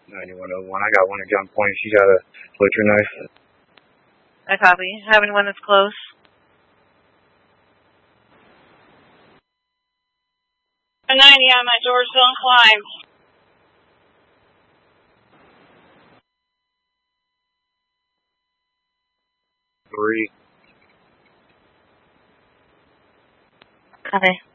9101. I got one at gunpoint. She got a butcher knife. I copy. Have anyone that's close? A 90 on my Georgeville and Climb. Three. Copy.